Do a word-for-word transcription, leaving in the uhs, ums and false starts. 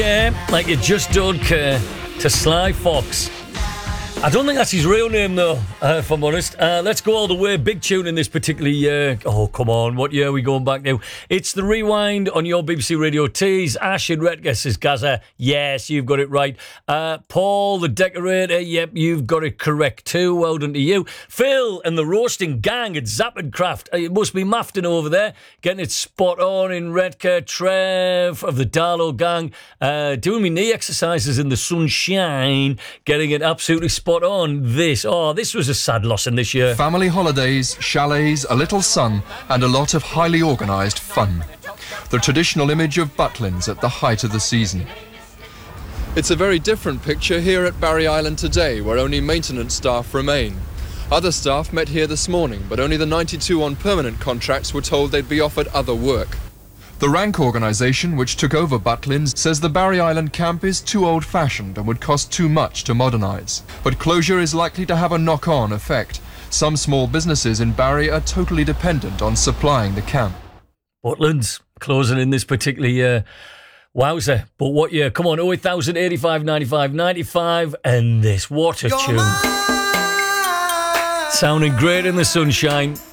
Yeah, like you just don't care, to Sly Fox. I don't think that's his real name, though, uh, if I'm honest. Uh, let's go all the way. Big tune in this particular year. Oh, come on. What year are we going back to? It's The Rewind on your B B C Radio Tees. Ash in Redcar says, Gaza, yes, you've got it right. Uh, Paul, the decorator, yep, you've got it correct too. Well done to you. Phil and the roasting gang at Zappencraft. Uh, it must be Mafton over there, getting it spot on in Redcar. Trev of the Darlow gang, uh, doing me knee exercises in the sunshine, getting it absolutely spot on. This, oh, this was a sad loss in this year. Family holidays, chalets, a little sun, and a lot of highly organised fun. The traditional image of Butlins at the height of the season. It's a very different picture here at Barry Island today, where only maintenance staff remain. Other staff met here this morning, but only the ninety-two on permanent contracts were told they'd be offered other work. The Rank organisation, which took over Butlins, says the Barry Island camp is too old-fashioned and would cost too much to modernise. But closure is likely to have a knock-on effect. Some small businesses in Barry are totally dependent on supplying the camp. Butlins closing in this particular year. Wowzer. But what year? Come on, oh eight thousand eighty-five ninety-five ninety-five, and this. What a tune. Sounding great in the sunshine.